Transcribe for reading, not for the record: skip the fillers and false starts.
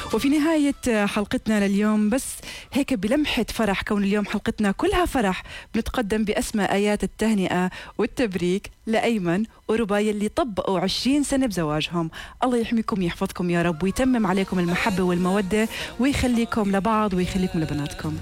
وفي نهاية حلقتنا لليوم بس هيك بلمحة فرح، كون اليوم حلقتنا كلها فرح، بنتقدم بأسمى آيات التهنئة والتبريك لأيمن ورباية اللي طبقوا 20 سنة بزواجهم. الله يحميكم يحفظكم يا رب، ويتمم عليكم المحبة والمودة، ويخليكم لبعض ويخليكم لبناتكم.